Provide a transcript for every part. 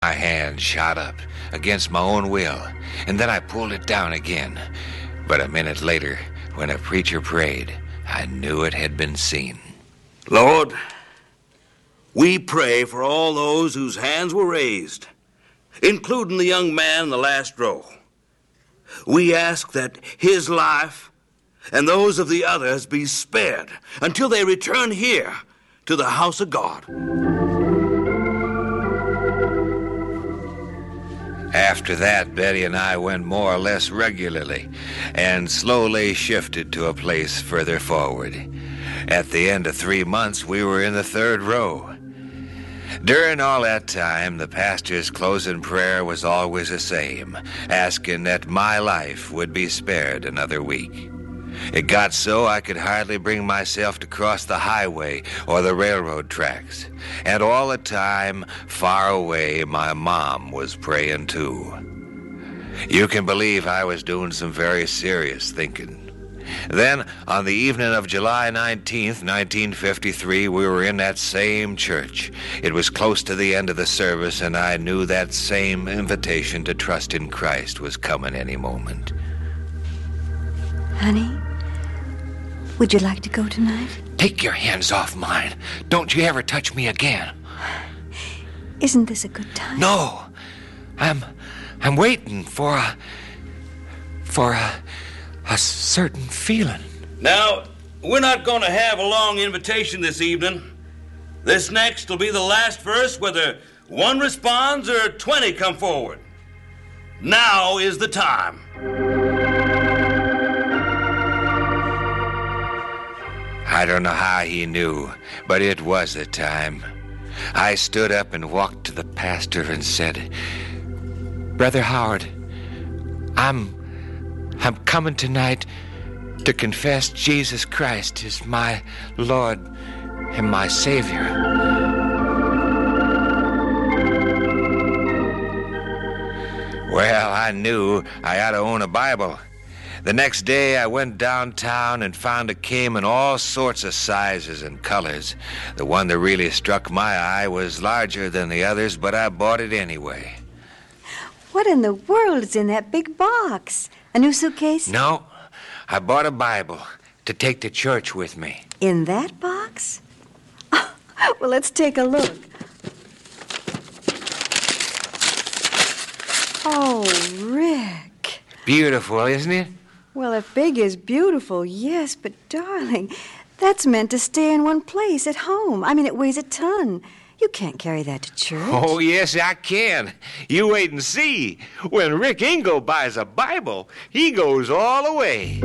My hand shot up against my own will, and then I pulled it down again. But a minute later, when a preacher prayed, I knew it had been seen. Lord, we pray for all those whose hands were raised, including the young man in the last row. We ask that his life and those of the others be spared until they return here to the house of God. After that, Betty and I went more or less regularly and slowly shifted to a place further forward. At the end of 3 months, we were in the third row. During all that time, the pastor's closing prayer was always the same, asking that my life would be spared another week. It got so I could hardly bring myself to cross the highway or the railroad tracks. And all the time, far away, my mom was praying too. You can believe I was doing some very serious thinking. Then, on the evening of July 19th, 1953, we were in that same church. It was close to the end of the service, and I knew that same invitation to trust in Christ was coming any moment. Honey, would you like to go tonight? Take your hands off mine. Don't you ever touch me again. Isn't this a good time? No. I'm waiting for a certain feeling. Now, we're not going to have a long invitation this evening. This next will be the last verse, whether one responds or 20 come forward. Now is the time. I don't know how he knew, but it was the time. I stood up and walked to the pastor and said, Brother Howard, I'm coming tonight to confess Jesus Christ is my Lord and my Savior. Well, I knew I ought to own a Bible. The next day, I went downtown and found it came in all sorts of sizes and colors. The one that really struck my eye was larger than the others, but I bought it anyway. What in the world is in that big box? A new suitcase? No, I bought a Bible to take to church with me. In that box? Oh, well, let's take a look. Oh, Rick. Beautiful, isn't it? Well, if big is beautiful, yes, but darling, that's meant to stay in one place at home. I mean, it weighs a ton. You can't carry that to church. Oh, yes, I can. You wait and see. When Rick Engel buys a Bible, he goes all the way.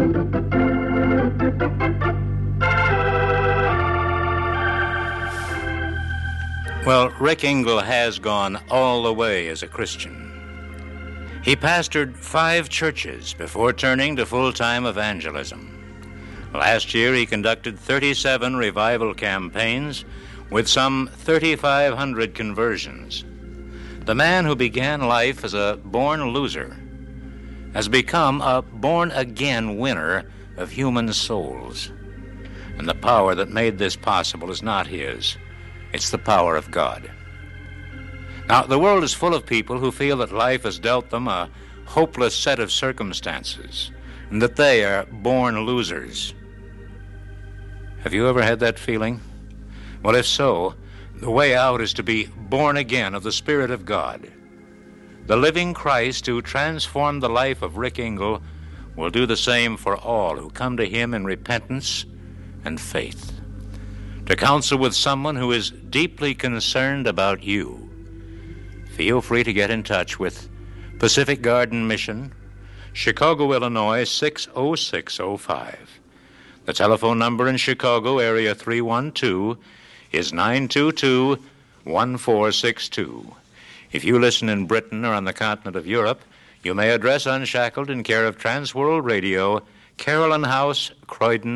Well, Rick Engel has gone all the way as a Christian. He pastored 5 churches before turning to full-time evangelism. Last year, he conducted 37 revival campaigns with some 3,500 conversions. The man who began life as a born loser has become a born-again winner of human souls. And the power that made this possible is not his. It's the power of God. Now, the world is full of people who feel that life has dealt them a hopeless set of circumstances and that they are born losers. Have you ever had that feeling? Well, if so, the way out is to be born again of the Spirit of God. The living Christ who transformed the life of Rick Engel will do the same for all who come to him in repentance and faith. To counsel with someone who is deeply concerned about you, feel free to get in touch with Pacific Garden Mission, Chicago, Illinois, 60605. The telephone number in Chicago, area 312, is 922-1462. If you listen in Britain or on the continent of Europe, you may address Unshackled in care of Transworld Radio, Carolyn House, Croydon,